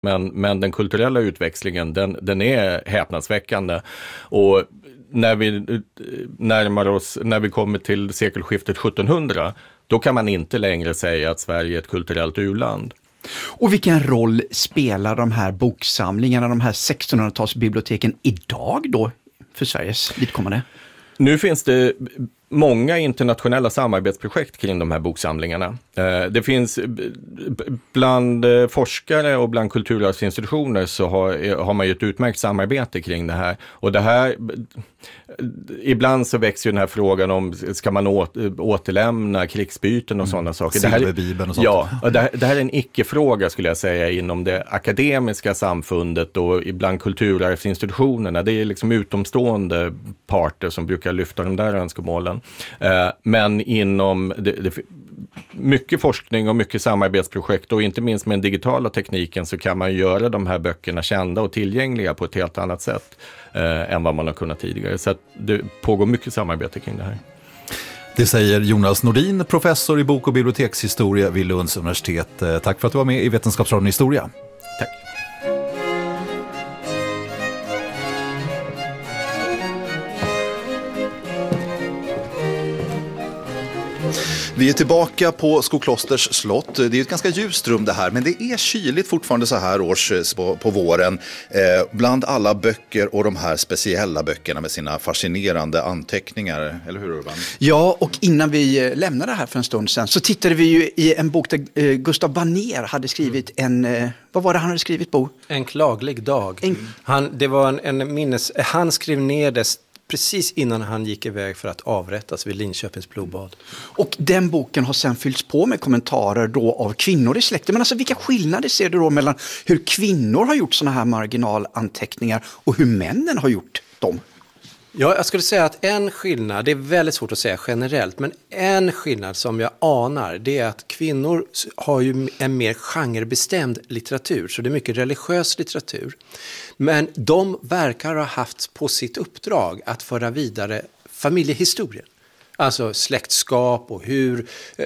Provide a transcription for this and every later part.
Men den kulturella utväxlingen, den är häpnadsväckande. Och när vi kommer till sekelskiftet 1700, då kan man inte längre säga att Sverige är ett kulturellt u-land. Och vilken roll spelar de här boksamlingarna, de här 1600-talsbiblioteken idag då för Sveriges vidkommande? Nu finns det många internationella samarbetsprojekt kring de här boksamlingarna. Det finns bland forskare och bland kulturarvsinstitutioner så har man ju ett utmärkt samarbete kring det här. Och det här, ibland så växer ju den här frågan om ska man återlämna krigsbyten och sådana saker. Silverbibeln och sånt. Ja, och det här är en icke-fråga skulle jag säga inom det akademiska samfundet och ibland kulturarvsinstitutionerna. Det är liksom utomstående parter som brukar lyfta de där önskemålen. Men inom mycket forskning och mycket samarbetsprojekt och inte minst med den digitala tekniken så kan man göra de här böckerna kända och tillgängliga på ett helt annat sätt än vad man har kunnat tidigare. Så att det pågår mycket samarbete kring det här. Det säger Jonas Nordin, professor i bok- och bibliotekshistoria vid Lunds universitet. Tack för att du var med i Vetenskapsradion Historia. Tack. Vi är tillbaka på Skoklosters slott. Det är ett ganska ljust rum det här, men det är kyligt fortfarande så här års på våren. Bland alla böcker och de här speciella böckerna med sina fascinerande anteckningar. Eller hur, Urban? Ja, och innan vi lämnade det här för en stund sedan så tittade vi ju i en bok där Gustav Banér hade skrivit vad var det han hade skrivit, Bo? En klaglig dag. Det var en minnes... Han skrev ner det precis innan han gick iväg för att avrättas vid Linköpings blodbad. Och den boken har sen fyllts på med kommentarer då av kvinnor i släkten. Men alltså vilka skillnader ser du då mellan hur kvinnor har gjort såna här marginalanteckningar och hur männen har gjort dem? Ja, jag skulle säga att en skillnad, det är väldigt svårt att säga generellt, men en skillnad som jag anar det är att kvinnor har ju en mer genrebestämd litteratur, så det är mycket religiös litteratur. Men de verkar ha haft på sitt uppdrag att föra vidare familjehistorien. Alltså släktskap och hur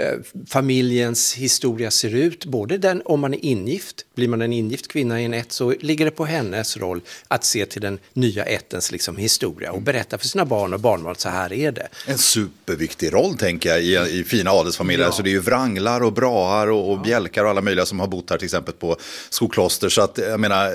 familjens historia ser ut. Både den om man är ingift, blir man en ingift kvinna i en ett så ligger det på hennes roll att se till den nya ättens liksom, historia och berätta för sina barn och barnbarn så här är det. En superviktig roll tänker jag i fina adelsfamiljer. Ja. Så det är ju vranglar och braar och bjälkar och alla möjliga som har bott här till exempel på Skokloster. Så att jag menar,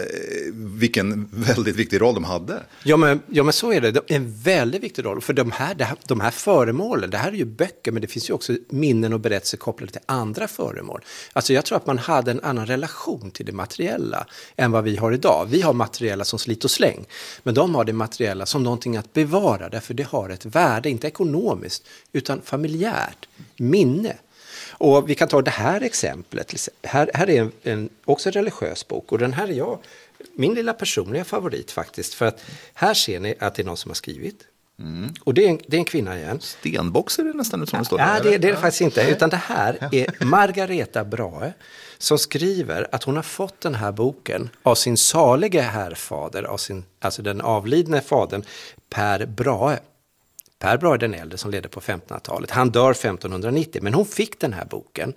vilken väldigt viktig roll de hade. Ja men så är det. En väldigt viktig roll. För de här föremålen, det här är ju böcker men det finns ju också minnen och berättelser kopplade till andra föremål. Alltså jag tror att man hade en annan relation till det materiella än vad vi har idag. Vi har materiella som slit och släng, men de har det materiella som någonting att bevara därför det har ett värde, inte ekonomiskt utan familjärt, minne. Och vi kan ta det här exemplet. Här är också en religiös bok och den här är min lilla personliga favorit faktiskt för att här ser ni att det är någon som har skrivit. Mm. Och det är en kvinna igen. Stenbox är det nästan som det står. Ja, det är det faktiskt inte. Utan det här är Margareta Brahe som skriver att hon har fått den här boken av sin salige härfader, alltså den avlidne fadern Per Brahe. Per Brahe är den äldre som ledde på 1500-talet. Han dör 1590, men hon fick den här boken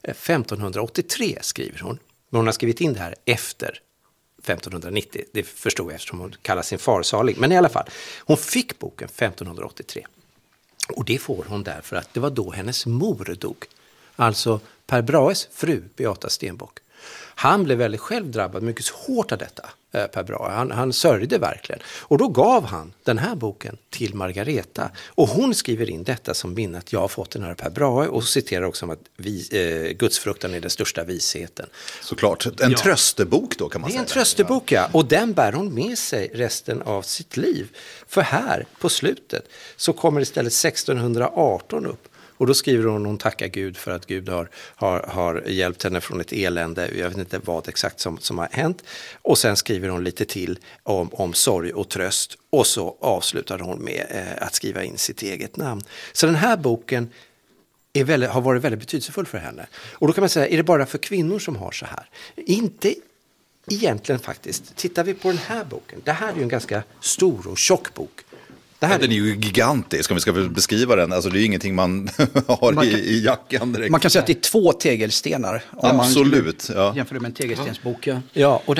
1583 skriver hon. Men hon har skrivit in det här efter 1590, det förstod jag eftersom hon kallar sin far salig. Men i alla fall, hon fick boken 1583. Och det får hon därför att det var då hennes mor dog. Alltså Per Brahes fru, Beata Stenbock. Han blev väldigt själv drabbad mycket hårt av detta, Per Brahe. Han sörjde verkligen. Och då gav han den här boken till Margareta. Och hon skriver in detta som minne att jag har fått den här Per Brahe. Och citerar också om att gudsfruktan är den största visheten. Såklart. En tröstebok då kan man säga. Det är en tröstebok, ja. Och den bär hon med sig resten av sitt liv. För här, på slutet, så kommer istället 1618 upp. Och då skriver hon tackar Gud för att Gud har hjälpt henne från ett elände. Jag vet inte vad exakt som har hänt. Och sen skriver hon lite till om sorg och tröst. Och så avslutar hon med att skriva in sitt eget namn. Så den här boken har varit väldigt betydelsefull för henne. Och då kan man säga, är det bara för kvinnor som har så här? Inte egentligen faktiskt. Tittar vi på den här boken. Det här är ju en ganska stor och tjock bok. Den är ju gigantisk om vi ska beskriva den. Alltså det är ju ingenting man har i jackan direkt. Man kan säga att det är 2 tegelstenar. Absolut. Om man jämför det med en tegelstensbok. Ja, och